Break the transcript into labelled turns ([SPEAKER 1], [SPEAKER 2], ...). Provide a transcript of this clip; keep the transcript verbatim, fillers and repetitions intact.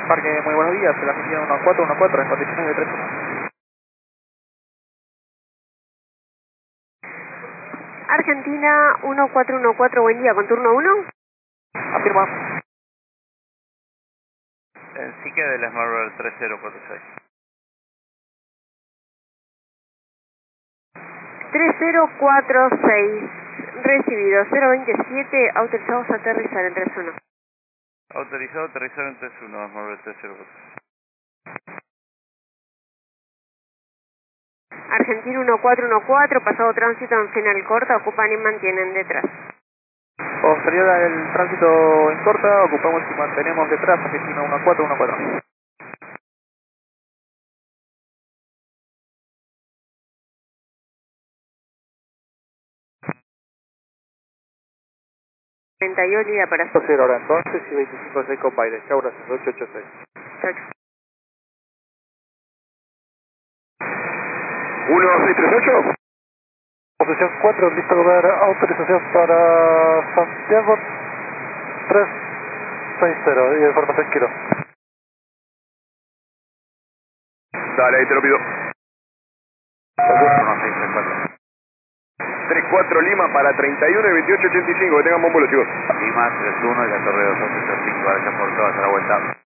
[SPEAKER 1] Parque, muy buenos días, la Argentina uno cuatro uno cuatro, en condiciones de tres uno.
[SPEAKER 2] Argentina uno cuatro uno cuatro, buen día, con turno uno.
[SPEAKER 1] Afirma.
[SPEAKER 3] En Sique de la Smart tres cero cuatro seis.
[SPEAKER 2] tres cero cuatro seis, recibido, cero veintisiete, autorizados a aterrizar en tres uno.
[SPEAKER 3] Autorizado a aterrizar en tres uno, Smart tres cero cuatro seis.
[SPEAKER 2] Argentina uno cuatro uno cuatro, pasado tránsito en final corta, ocupan y mantienen detrás.
[SPEAKER 1] Posterior al tránsito en corta, ocupamos y mantenemos detrás, Argentina uno cuatro uno cuatro.
[SPEAKER 2] treinta y ocho y para
[SPEAKER 1] cero ahora entonces y veinticinco seis con baile. Chau, gracias, ocho ocho seis.
[SPEAKER 2] Chau.
[SPEAKER 1] uno seis tres ocho. Posición cuatro, listo a dar autorización para Santiago tres seis cero y información quiero. Dale, ahí te lo pido.
[SPEAKER 3] uno seis tres cuatro.
[SPEAKER 1] tres cuatro Lima para treinta y uno y veintiocho ochenta y cinco, que tengan buen vuelo, chicos.
[SPEAKER 3] Lima tres uno y la torre dos ocho cinco, gracias por todo, hasta la vuelta.